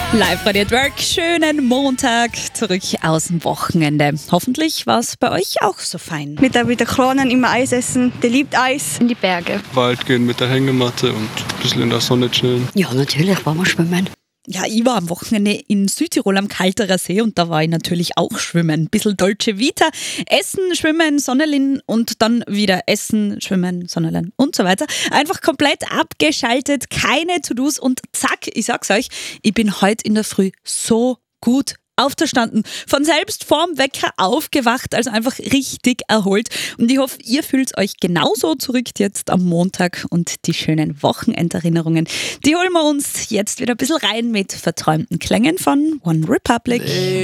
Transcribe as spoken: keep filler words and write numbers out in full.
Live Radio at Work, schönen Montag zurück aus dem Wochenende. Hoffentlich war es bei euch auch so fein. Mit der, mit der Kronen immer Eis essen, der liebt Eis. In die Berge. Wald gehen mit der Hängematte und ein bisschen in der Sonne chillen. Ja, natürlich, waren wir schwimmen. Ja, ich war am Wochenende in Südtirol am Kalterer See und da war ich natürlich auch schwimmen. Ein bisschen Dolce Vita, Essen, Schwimmen, Sonnenlin und dann wieder Essen, Schwimmen, Sonnenlin und so weiter. Einfach komplett abgeschaltet, keine To-Dos und zack, ich sag's euch, ich bin heute in der Früh so gut aufgestanden, von selbst vorm Wecker aufgewacht, also einfach richtig erholt. Und ich hoffe, ihr fühlt euch genauso zurück jetzt am Montag und die schönen Wochenenderinnerungen, die holen wir uns jetzt wieder ein bisschen rein mit verträumten Klängen von One Republic.